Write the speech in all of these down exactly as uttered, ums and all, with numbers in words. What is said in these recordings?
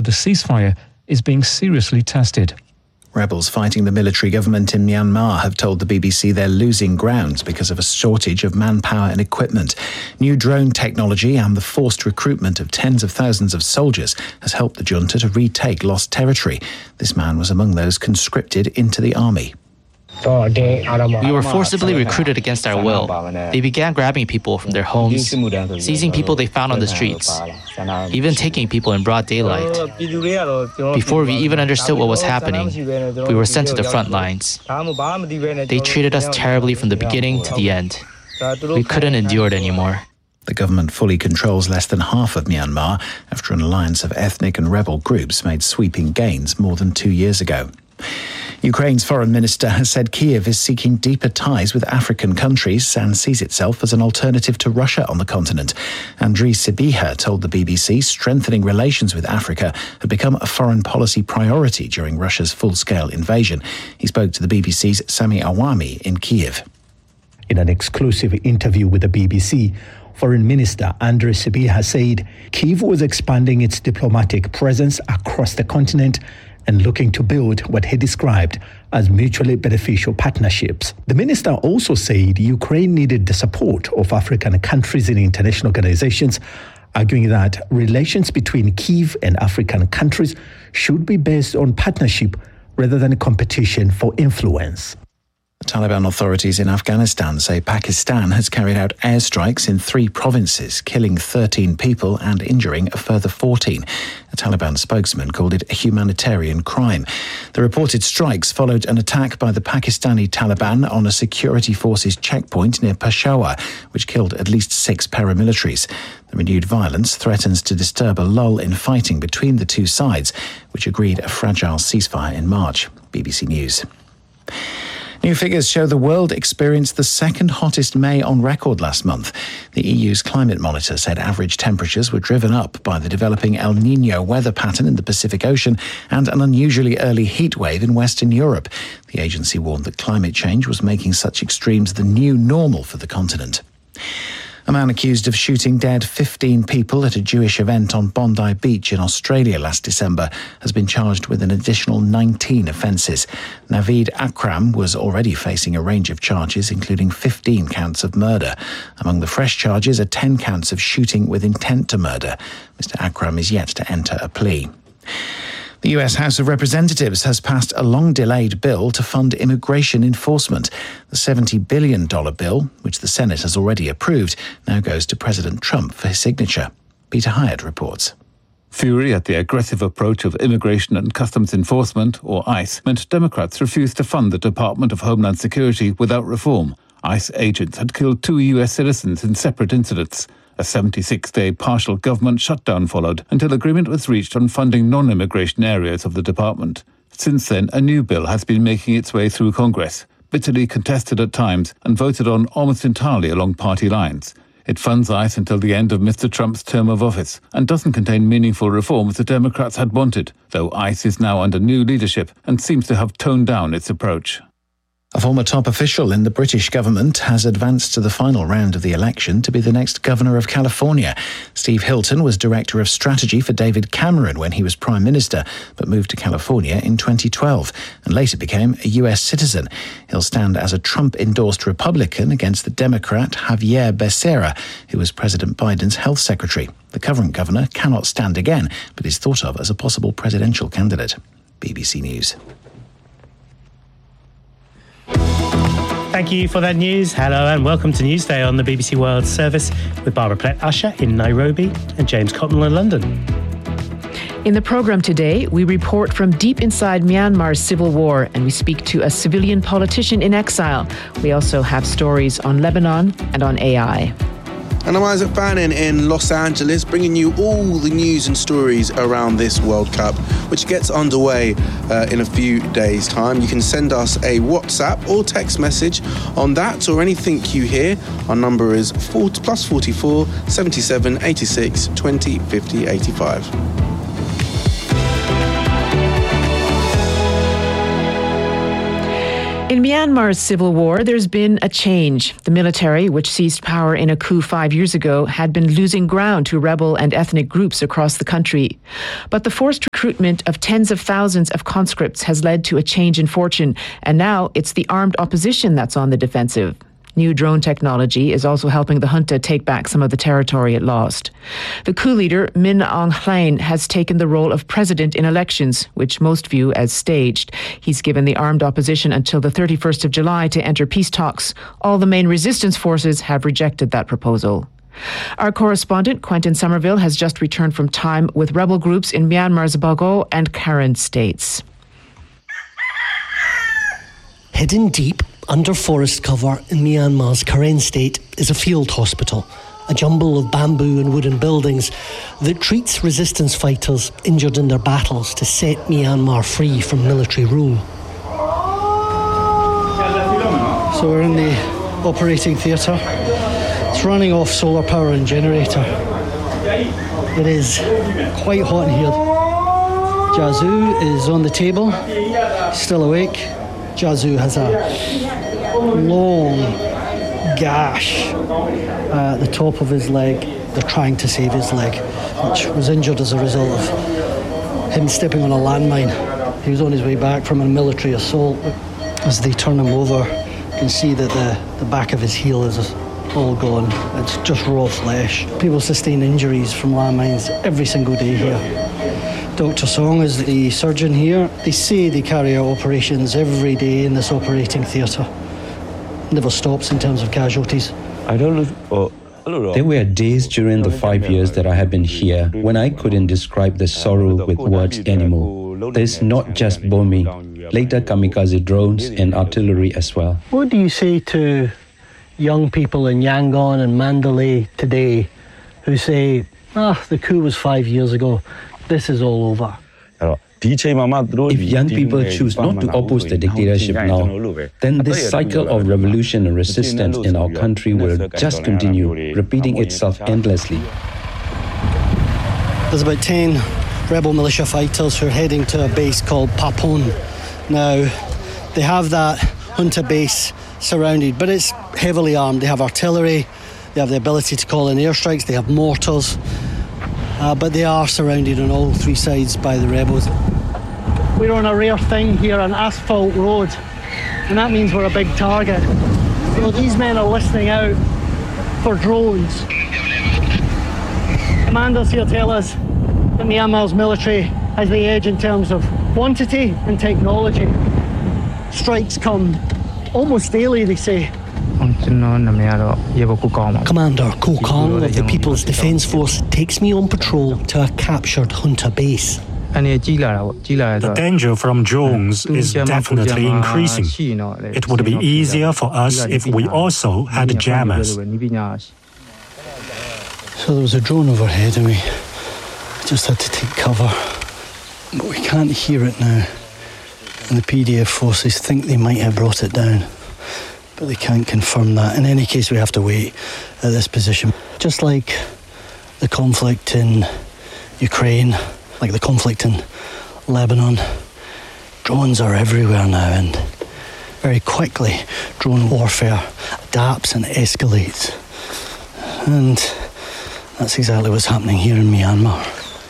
but the ceasefire is being seriously tested. Rebels fighting the military government in Myanmar have told the B B C they're losing ground because of a shortage of manpower and equipment. New drone technology and the forced recruitment of tens of thousands of soldiers has helped the junta to retake lost territory. This man was among those conscripted into the army. We were forcibly recruited against our will. They began grabbing people from their homes, seizing people they found on the streets, even taking people in broad daylight. Before we even understood what was happening, we were sent to the front lines. They treated us terribly from the beginning to the end. We couldn't endure it anymore. The government fully controls less than half of Myanmar after an alliance of ethnic and rebel groups made sweeping gains more than two years ago. Ukraine's foreign minister has said Kyiv is seeking deeper ties with African countries and sees itself as an alternative to Russia on the continent. Andriy Sybiha told the B B C strengthening relations with Africa had become a foreign policy priority during Russia's full-scale invasion. He spoke to the B B C's Sami Awami in Kyiv. In an exclusive interview with the B B C, Foreign Minister Andriy Sybiha said Kyiv was expanding its diplomatic presence across the continent and looking to build what he described as mutually beneficial partnerships. The minister also said Ukraine needed the support of African countries in international organizations, arguing that relations between Kyiv and African countries should be based on partnership rather than competition for influence. The Taliban authorities in Afghanistan say Pakistan has carried out airstrikes in three provinces, killing thirteen people and injuring a further fourteen. A Taliban spokesman called it a humanitarian crime. The reported strikes followed an attack by the Pakistani Taliban on a security forces checkpoint near Peshawar, which killed at least six paramilitaries. The renewed violence threatens to disturb a lull in fighting between the two sides, which agreed a fragile ceasefire in March. B B C News. New figures show the world experienced the second hottest May on record last month. The E U's climate monitor said average temperatures were driven up by the developing El Niño weather pattern in the Pacific Ocean and an unusually early heat wave in Western Europe. The agency warned that climate change was making such extremes the new normal for the continent. A man accused of shooting dead fifteen people at a Jewish event on Bondi Beach in Australia last December has been charged with an additional nineteen offences. Naveed Akram was already facing a range of charges, including fifteen counts of murder. Among the fresh charges are ten counts of shooting with intent to murder. Mister Akram is yet to enter a plea. The U S House of Representatives has passed a long-delayed bill to fund immigration enforcement. The seventy billion dollars bill, which the Senate has already approved, now goes to President Trump for his signature. Peter Hyatt reports. Fury at the aggressive approach of Immigration and Customs Enforcement, or ICE, meant Democrats refused to fund the Department of Homeland Security without reform. ICE agents had killed two U S citizens in separate incidents. A seventy-six day partial government shutdown followed until agreement was reached on funding non-immigration areas of the department. Since then, a new bill has been making its way through Congress, bitterly contested at times and voted on almost entirely along party lines. It funds ICE until the end of Mister Trump's term of office and doesn't contain meaningful reforms the Democrats had wanted, though ICE is now under new leadership and seems to have toned down its approach. A former top official in the British government has advanced to the final round of the election to be the next governor of California. Steve Hilton was director of strategy for David Cameron when he was prime minister, but moved to California in twenty twelve and later became a U S citizen. He'll stand as a Trump-endorsed Republican against the Democrat Javier Becerra, who was President Biden's health secretary. The current governor cannot stand again, but is thought of as a possible presidential candidate. B B C News. Thank you for that news. Hello and welcome to Newsday on the B B C World Service with Barbara Plett-Usher in Nairobi and James Cotnell in London. In the programme today, we report from deep inside Myanmar's civil war and we speak to a civilian politician in exile. We also have stories on Lebanon and on A I. And I'm Isaac Bannon in Los Angeles, bringing you all the news and stories around this World Cup, which gets underway uh, in a few days' time. You can send us a WhatsApp or text message on that or anything you hear. Our number is four, plus forty-four, seventy-seven, eighty-six, twenty, fifty, eighty-five. In Myanmar's civil war, there's been a change. The military, which seized power in a coup five years ago, had been losing ground to rebel and ethnic groups across the country. But the forced recruitment of tens of thousands of conscripts has led to a change in fortune, and now it's the armed opposition that's on the defensive. New drone technology is also helping the junta take back some of the territory it lost. The coup leader, Min Aung Hlaing, has taken the role of president in elections, which most view as staged. He's given the armed opposition until the thirty-first of July to enter peace talks. All the main resistance forces have rejected that proposal. Our correspondent, Quentin Somerville, has just returned from time with rebel groups in Myanmar's Bago and Karen states. Hidden deep under forest cover in Myanmar's Karen state is a field hospital, a jumble of bamboo and wooden buildings that treats resistance fighters injured in their battles to set Myanmar free from military rule. So we're in the operating theatre. It's running off solar power and generator. It is quite hot in here. Jazu is on the table, still awake. Jazu has a long gash at the top of his leg. They're trying to save his leg, which was injured as a result of him stepping on a landmine. He was on his way back from a military assault. As they turn him over, you can see that the, the back of his heel is all gone. It's just raw flesh. People sustain injuries from landmines every single day here. Doctor Song is the surgeon here. They say they carry out operations every day in this operating theatre. Never stops in terms of casualties. I don't know. There were days during the five years that I have been here when I couldn't describe the sorrow with words anymore. There's not just bombing, later kamikaze drones and artillery as well. What do you say to young people in Yangon and Mandalay today who say, ah, the coup was five years ago, this is all over? If young people choose not to oppose the dictatorship now, then this cycle of revolution and resistance in our country will just continue, repeating itself endlessly. There's about ten rebel militia fighters who are heading to a base called Papon. Now, they have that junta base surrounded, but it's heavily armed. They have artillery, they have the ability to call in airstrikes, they have mortars. Uh, but they are surrounded on all three sides by the rebels. We're on a rare thing here, an asphalt road, and that means we're a big target. So these men are listening out for drones. Commanders here tell us that Myanmar's military has the edge in terms of quantity and technology. Strikes come almost daily, they say. Commander Ko Kang of the People's Defence Force takes me on patrol to a captured junta base. The danger from drones is definitely increasing. It would be easier for us if we also had jammers. So there was a drone overhead and we just had to take cover. But we can't hear it now. And the P D F forces think they might have brought it down. But they can't confirm that. In any case, we have to wait at this position. Just like the conflict in Ukraine, like the conflict in Lebanon, drones are everywhere now, and very quickly drone warfare adapts and escalates. And that's exactly what's happening here in Myanmar.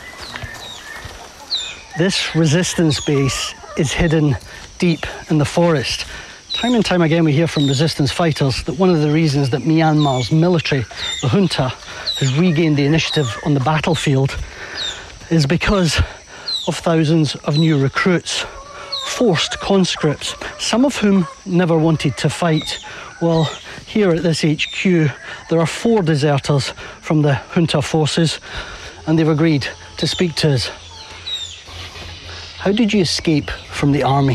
This resistance base is hidden deep in the forest. Time and time again we hear from resistance fighters that one of the reasons that Myanmar's military, the junta, has regained the initiative on the battlefield is because of thousands of new recruits, forced conscripts, some of whom never wanted to fight. Well, here at this H Q, there are four deserters from the junta forces, and they've agreed to speak to us. How did you escape from the army?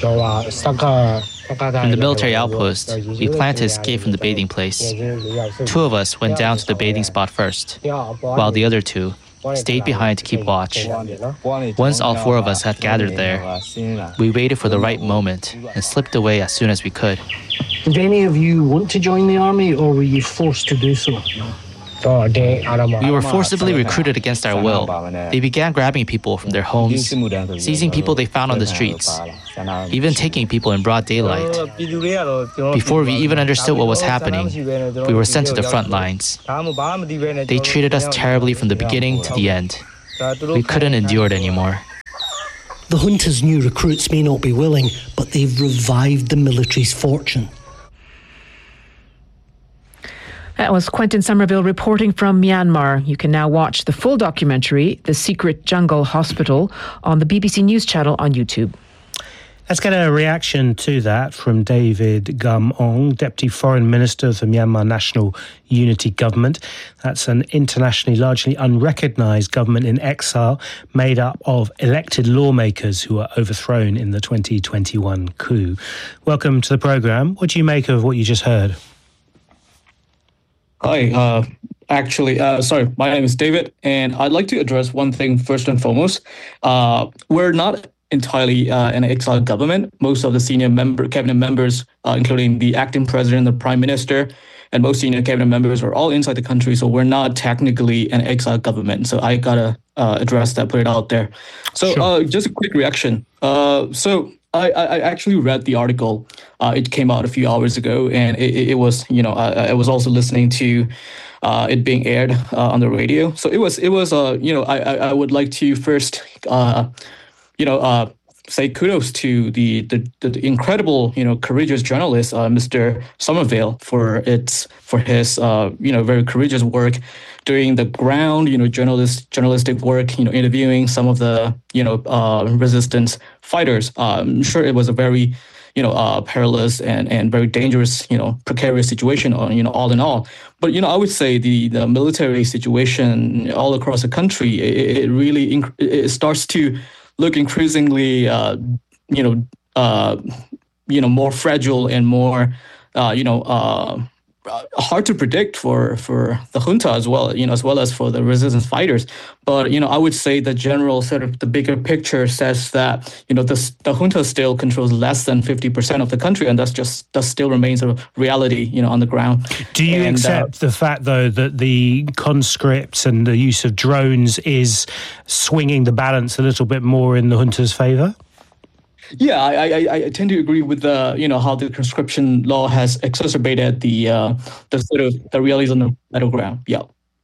From the military outpost, we planned to escape from the bathing place. Two of us went down to the bathing spot first, while the other two stayed behind to keep watch. Once all four of us had gathered there, we waited for the right moment and slipped away as soon as we could. Did any of you want to join the army, or were you forced to do so? We were forcibly recruited against our will. They began grabbing people from their homes, seizing people they found on the streets, even taking people in broad daylight. Before we even understood what was happening, we were sent to the front lines. They treated us terribly from the beginning to the end. We couldn't endure it anymore. The junta's new recruits may not be willing, but they've revived the military's fortune. That was Quentin Somerville reporting from Myanmar. You can now watch the full documentary, The Secret Jungle Hospital, on the B B C News channel on YouTube. Let's get a reaction to that from David Gum Ong, Deputy Foreign Minister of the Myanmar National Unity Government. That's an internationally largely unrecognised government in exile made up of elected lawmakers who were overthrown in the twenty twenty-one coup. Welcome to the programme. What do you make of what you just heard? Hi, uh, actually, uh, sorry, my name is David, and I'd like to address one thing first and foremost. Uh, we're not entirely uh, an exile government. Most of the senior member cabinet members, uh, including the acting president, the prime minister, and most senior cabinet members are all inside the country, so we're not technically an exile government. So I gotta uh, address that, put it out there. So sure. uh, just a quick reaction. Uh, so I, I actually read the article. Uh, it came out a few hours ago, and it, it was, you know, I, I was also listening to uh, it being aired uh, on the radio. So it was, it was, uh, you know, I, I would like to first, uh, you know, uh, say kudos to the, the the incredible, you know, courageous journalist, uh, Mister Somerville, for its for his, uh, you know, very courageous work doing the ground, you know, journalist journalistic work, you know, interviewing some of the, you know, uh, resistance fighters. Uh, I'm sure it was a very, you know, uh, perilous and, and very dangerous, you know, precarious situation, you know, all in all. But, you know, I would say the, the military situation all across the country, it, it really, inc- it starts to look increasingly, uh, you know, uh, you know, more fragile and more, uh, you know, uh, hard to predict for, for the junta as well, you know, as well as for the resistance fighters. But, you know, I would say the general sort of the bigger picture says that, you know, the, the junta still controls less than fifty percent of the country, and that's just, that still remains a reality, you know, on the ground. Do you and, accept uh, the fact, though, that the conscripts and the use of drones is swinging the balance a little bit more in the junta's favour? Yeah, I, I I tend to agree with the, you know, how the conscription law has exacerbated the uh, the sort of the realities on the battleground. Yeah.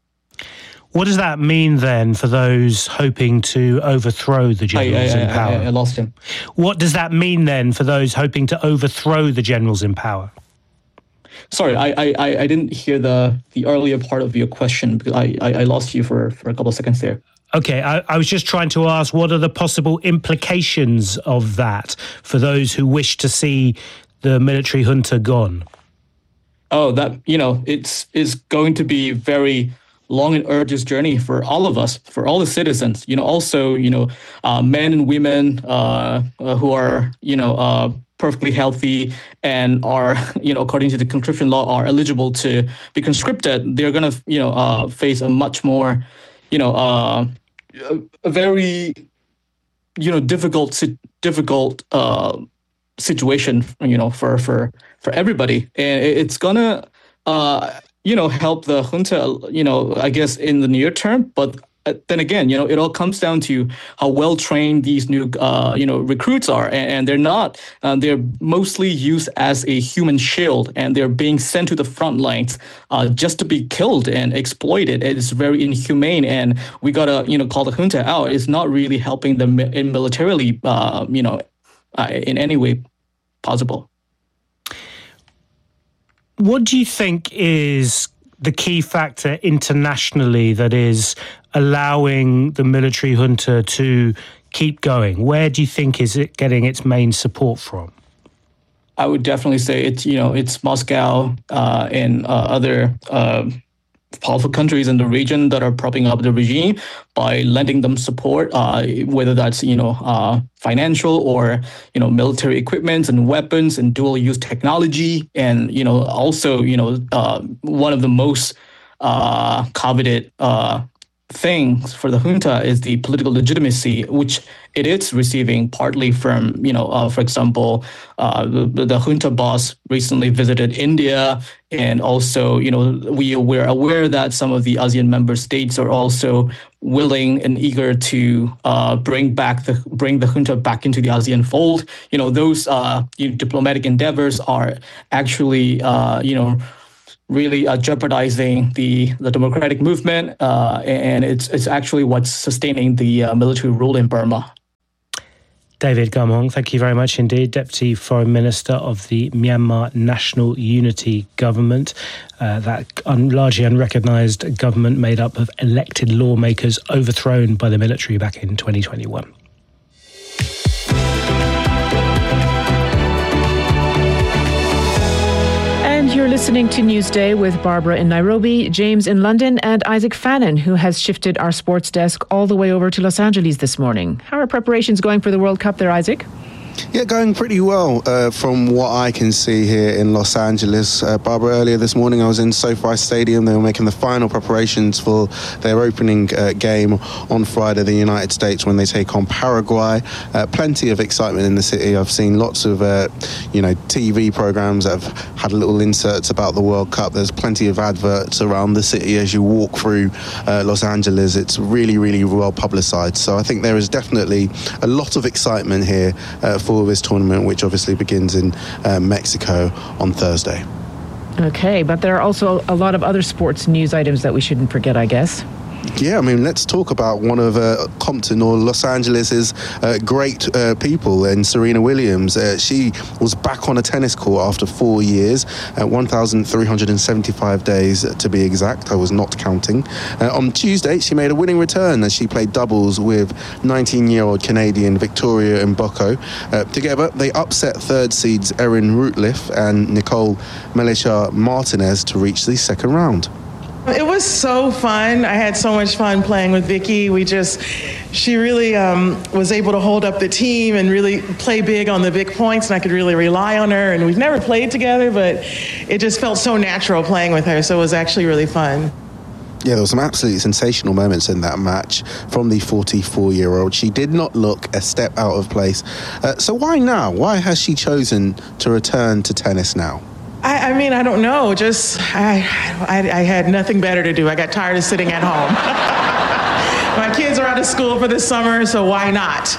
What does that mean then for those hoping to overthrow the generals I, I, in power? I, I lost him. What does that mean then for those hoping to overthrow the generals in power? Sorry, I I, I didn't hear the, the earlier part of your question because I, I, I lost you for, for a couple of seconds there. Okay, I, I was just trying to ask, what are the possible implications of that for those who wish to see the military junta gone? Oh, that, you know, it's is going to be very long and arduous journey for all of us, for all the citizens. You know, also, you know, uh, men and women uh, uh, who are, you know, uh, perfectly healthy and are, you know, according to the conscription law, are eligible to be conscripted. They're going to, you know, uh, face a much more, you know, uh, a, a very, you know, difficult, difficult uh, situation, you know, for, for, for everybody. And it's gonna, uh, you know, help the junta, you know, I guess in the near term. But then again, you know, it all comes down to how well trained these new, uh, you know, recruits are, and, and they're not. Uh, they're mostly used as a human shield, and they're being sent to the front lines uh, just to be killed and exploited. It's very inhumane, and we gotta, you know, call the junta out. It's not really helping them in militarily, uh, you know, uh, in any way possible. What do you think is the key factor internationally that is allowing the military junta to keep going? Where do you think is it getting its main support from? I would definitely say it's, you know, it's Moscow uh, and uh, other uh, powerful countries in the region that are propping up the regime by lending them support, uh, whether that's, you know, uh, financial or, you know, military equipment and weapons and dual use technology. And, you know, also, you know, uh, one of the most uh, coveted uh, thing for the junta is the political legitimacy, which it is receiving partly from, you know, uh, for example, uh, the, the junta boss recently visited India, and also, you know, we we're aware that some of the ASEAN member states are also willing and eager to uh, bring back the bring the junta back into the ASEAN fold. You know, those uh, you know, diplomatic endeavors are actually, uh, you know. really uh, jeopardizing the, the democratic movement, uh, and it's it's actually what's sustaining the uh, military rule in Burma. David Gum Hong, thank you very much indeed, Deputy Foreign Minister of the Myanmar National Unity Government, uh, that un- largely unrecognised government made up of elected lawmakers overthrown by the military back in twenty twenty-one. You're listening to Newsday with Barbara in Nairobi, James in London, and Isaac Fannin, who has shifted our sports desk all the way over to Los Angeles this morning. How are preparations going for the World Cup there, Isaac? Yeah, going pretty well uh, from what I can see here in Los Angeles. Uh, Barbara, earlier this morning I was in SoFi Stadium. They were making the final preparations for their opening uh, game on Friday, the United States, when they take on Paraguay. Uh, plenty of excitement in the city. I've seen lots of, uh, you know, T V programs that have had little inserts about the World Cup. There's plenty of adverts around the city as you walk through uh, Los Angeles. It's really, really well publicised. So I think there is definitely a lot of excitement here uh, for this tournament, which obviously begins in uh, Mexico on Thursday. Okay, but there are also a lot of other sports news items that we shouldn't forget, I guess. Yeah, I mean, let's talk about one of uh, Compton or Los Angeles's uh, great uh, people, and Serena Williams. Uh, she was back on a tennis court after four years, uh, one thousand three hundred seventy-five days to be exact. I was not counting. Uh, on Tuesday, she made a winning return as she played doubles with nineteen-year-old Canadian Victoria Mboko. Uh, together, they upset third seeds Erin Routliffe and Nicole Melechar Martinez to reach the second round. It was so fun. I had so much fun playing with Vicky. We just, she really um, was able to hold up the team and really play big on the big points, and I could really rely on her. And we've never played together, but it just felt so natural playing with her. So it was actually really fun. Yeah, there were some absolutely sensational moments in that match from the forty-four-year-old. She did not look a step out of place. Uh, so why now? Why has she chosen to return to tennis now? I, I mean, I don't know. Just, I, I, I had nothing better to do. I got tired of sitting at home. My kids are out of school for the summer, so why not?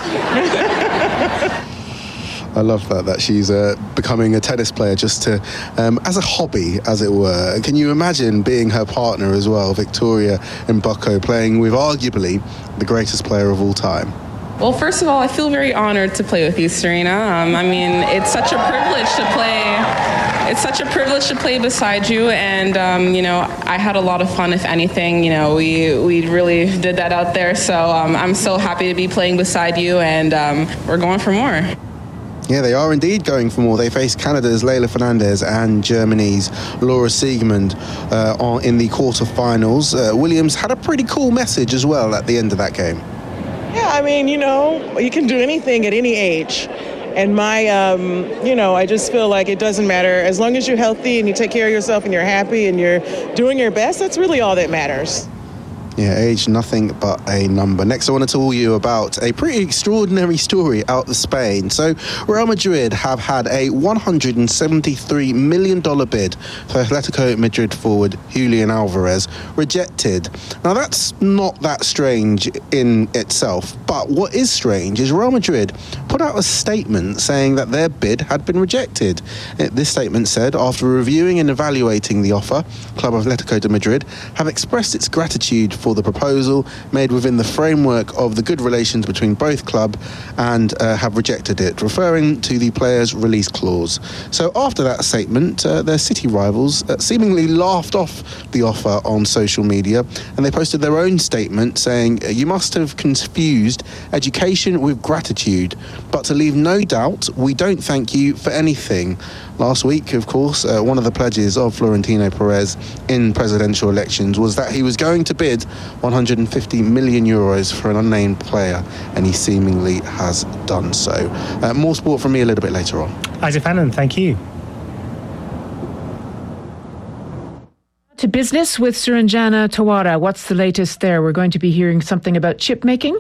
I love that, that she's uh, becoming a tennis player just to, um, as a hobby, as it were. Can you imagine being her partner as well, Victoria Mboko, playing with arguably the greatest player of all time? Well, first of all, I feel very honored to play with you, Serena. Um, I mean, it's such a privilege to play. It's such a privilege to play beside you, and um, you know, I had a lot of fun. If anything, you know, we we really did that out there. So um, I'm so happy to be playing beside you, and um, we're going for more. Yeah, they are indeed going for more. They face Canada's Leylah Fernandez and Germany's Laura Siegemund uh, on, in the quarterfinals. Uh, Williams had a pretty cool message as well at the end of that game. Yeah, I mean, you know, you can do anything at any age. And my, um, you know, I just feel like it doesn't matter. As long as you're healthy and you take care of yourself and you're happy and you're doing your best, that's really all that matters. Yeah, age nothing but a number. Next, I want to tell you about a pretty extraordinary story out of Spain. So, Real Madrid have had a one hundred seventy-three million dollars bid for Atletico Madrid forward Julian Alvarez rejected. Now, that's not that strange in itself, but what is strange is Real Madrid put out a statement saying that their bid had been rejected. This statement said, after reviewing and evaluating the offer, Club Atletico de Madrid have expressed its gratitude for the proposal made within the framework of the good relations between both club and uh, have rejected it, referring to the player's release clause. So after that statement, uh, their city rivals uh, seemingly laughed off the offer on social media, and they posted their own statement saying, you must have confused education with gratitude, but to leave no doubt, we don't thank you for anything. Last week, of course, uh, one of the pledges of Florentino Perez in presidential elections was that he was going to bid one hundred fifty million euros for an unnamed player, and he seemingly has done so. Uh, more sport from me a little bit later on. Isaac Fannin, thank you. To business with Suranjana Tawara. What's the latest there? We're going to be hearing something about chip making.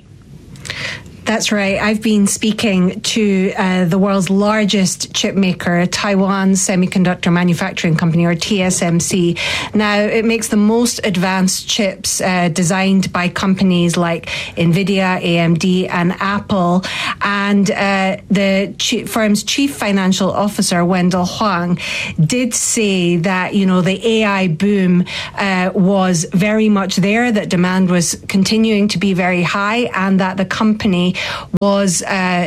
That's right. I've been speaking to uh, the world's largest chip maker, Taiwan Semiconductor Manufacturing Company, or T S M C. Now, it makes the most advanced chips uh, designed by companies like NVIDIA, A M D, and Apple. And uh, the chi- firm's chief financial officer, Wendell Huang, did say that, you know, the A I boom uh, was very much there, that demand was continuing to be very high, and that the company was uh,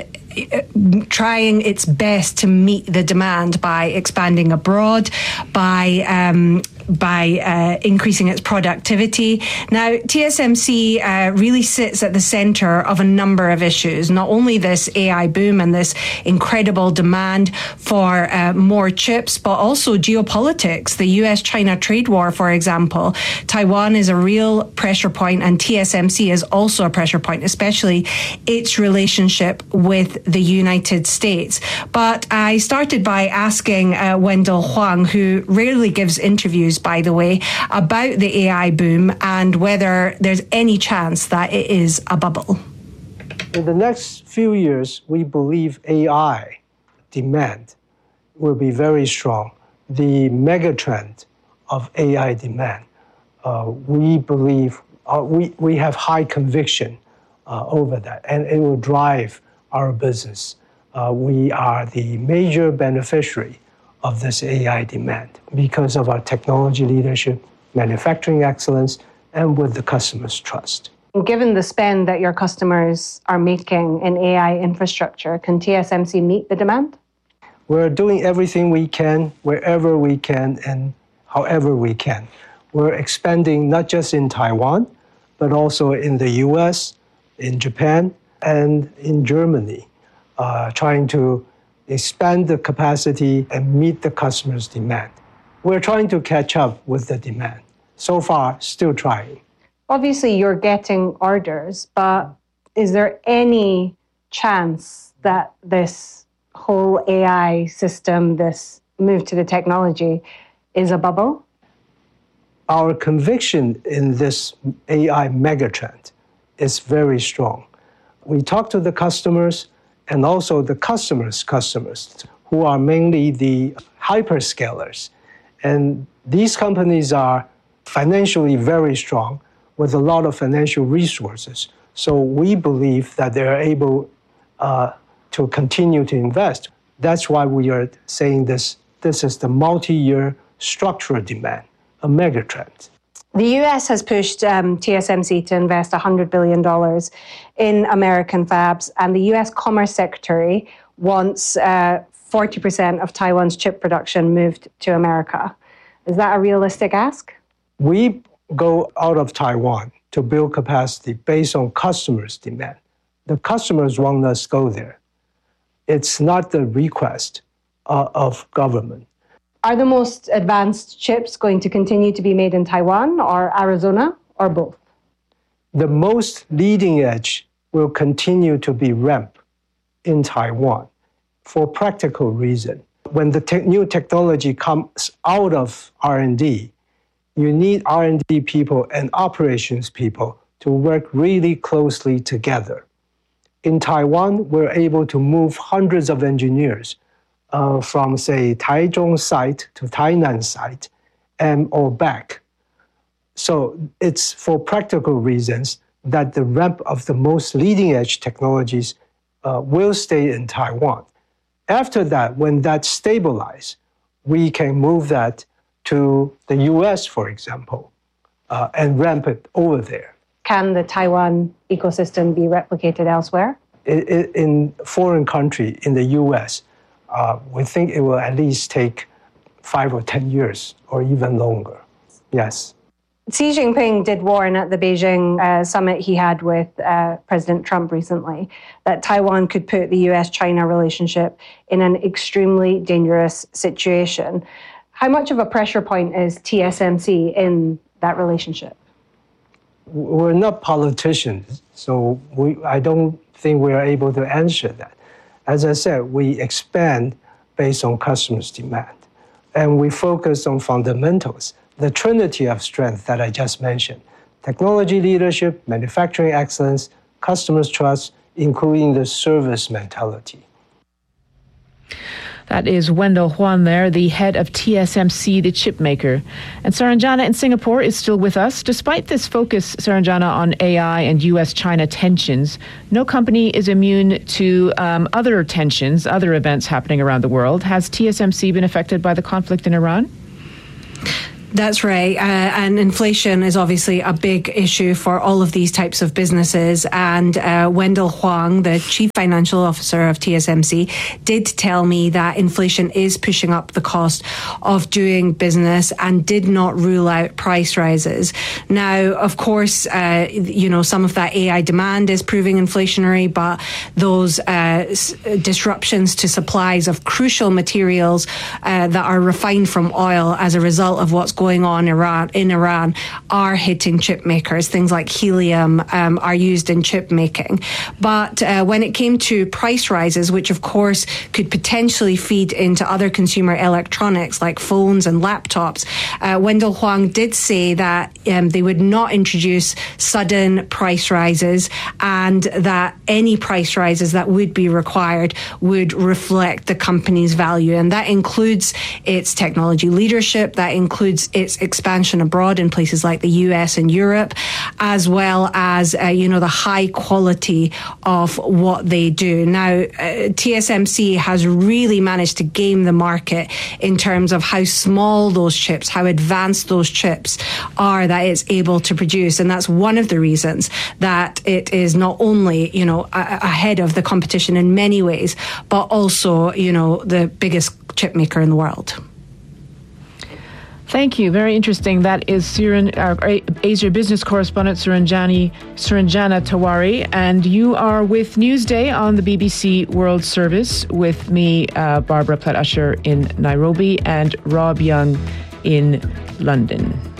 trying its best to meet the demand by expanding abroad, by um, by uh, increasing its productivity. Now, T S M C uh, really sits at the center of a number of issues, not only this A I boom and this incredible demand for uh, more chips, but also geopolitics, the U S China trade war, for example. Taiwan is a real pressure point, and T S M C is also a pressure point, especially its relationship with the United States. But I started by asking uh, Wendell Huang, who rarely gives interviews, by the way, about the A I boom and whether there's any chance that it is a bubble. In the next few years, we believe A I demand will be very strong. The megatrend of A I demand, uh, we believe, uh, we, we have high conviction uh, over that, and it will drive our business. Uh, we are the major beneficiary of this A I demand because of our technology leadership, manufacturing excellence, and with the customer's trust. Given the spend that your customers are making in A I infrastructure, can T S M C meet the demand? We're doing everything we can, wherever we can, and however we can. We're expanding not just in Taiwan, but also in the U S, in Japan, and in Germany, uh, trying to expand the capacity and meet the customer's demand. We're trying to catch up with the demand. So far, still trying. Obviously, you're getting orders, but is there any chance that this whole A I system, this move to the technology, is a bubble? Our conviction in this A I megatrend is very strong. We talk to the customers and also the customers' customers, who are mainly the hyperscalers. And these companies are financially very strong with a lot of financial resources. So we believe that they're able uh, to continue to invest. That's why we are saying this, this is the multi-year structural demand, a megatrend. The U S has pushed um, T S M C to invest one hundred billion dollars in American fabs, and the U S Commerce Secretary wants uh, forty percent of Taiwan's chip production moved to America. Is that a realistic ask? We go out of Taiwan to build capacity based on customers' demand. The customers want us to go there. It's not the request uh, of government. Are the most advanced chips going to continue to be made in Taiwan or Arizona or both? The most leading edge will continue to be ramped in Taiwan for practical reason. When the te- new technology comes out of R and D, you need R and D people and operations people to work really closely together. In Taiwan, we're able to move hundreds of engineers Uh, from, say, Taichung site to Tainan site and or back. So it's for practical reasons that the ramp of the most leading-edge technologies uh, will stay in Taiwan. After that, when that stabilizes, we can move that to the U S, for example, uh, and ramp it over there. Can the Taiwan ecosystem be replicated elsewhere? In, in foreign country, in the U S, Uh, we think it will at least take five or ten years or even longer. Yes. Xi Jinping did warn at the Beijing uh, summit he had with uh, President Trump recently that Taiwan could put the U S China relationship in an extremely dangerous situation. How much of a pressure point is T S M C in that relationship? We're not politicians, so we, I don't think we are able to answer that. As I said, we expand based on customers' demand, and we focus on fundamentals the trinity of strength that I just mentioned: technology leadership, manufacturing excellence, customers' trust, including the service mentality. That is Wendell Huang there, the head of T S M C, the chip maker. And Saranjana in Singapore is still with us. Despite this focus, Saranjana, on A I and U S China tensions, no company is immune to um, other tensions, other events happening around the world. Has T S M C been affected by the conflict in Iran? That's right. Uh, and inflation is obviously a big issue for all of these types of businesses. And uh, Wendell Huang, the chief financial officer of T S M C, did tell me that inflation is pushing up the cost of doing business and did not rule out price rises. Now, of course, uh, you know, some of that A I demand is proving inflationary, but those uh, s- disruptions to supplies of crucial materials uh, that are refined from oil as a result of what's going on Iran, in Iran are hitting chip makers. Things like helium um, are used in chip making. But uh, when it came to price rises, which of course could potentially feed into other consumer electronics like phones and laptops, uh, Wendell Huang did say that um, they would not introduce sudden price rises, and that any price rises that would be required would reflect the company's value. And that includes its technology leadership, that includes its expansion abroad in places like the U S and Europe, as well as, uh, you know, the high quality of what they do. Now, uh, T S M C has really managed to game the market in terms of how small those chips, how advanced those chips are that it's able to produce. And that's one of the reasons that it is not only, you know, a- ahead of the competition in many ways, but also, you know, the biggest chip maker in the world. Thank you. Very interesting. That is Suran, our Asia business correspondent Suranjani, Suranjana Tewari. And you are with Newsday on the B B C World Service with me, uh, Barbara Platt-Usher in Nairobi, and Rob Young in London.